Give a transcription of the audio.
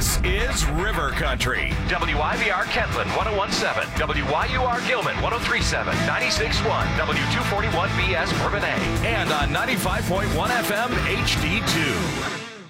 This is River Country. WIVR Kentland 1017, WYUR Gilman 1037, 96.1, W241BS Bourbonnais. And on 95.1 FM HD2.